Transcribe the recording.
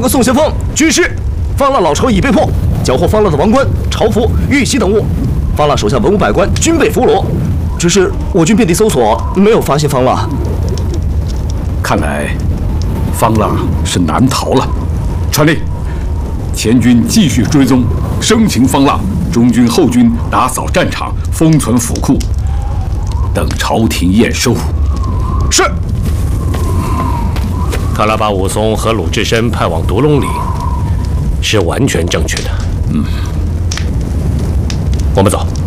告宋先锋，军师，方腊老巢已被破，缴获方腊的王冠、朝服、玉玺等物。方腊手下文武百官均被俘虏，只是我军遍地搜索，没有发现方腊。 看来，方腊是难逃了。传令，前军继续追踪，生擒方腊。中军后军打扫战场，封存府库，等朝廷验收。 是。 他俩把武松和鲁智深派往独龙岭，是完全正确的。我们走。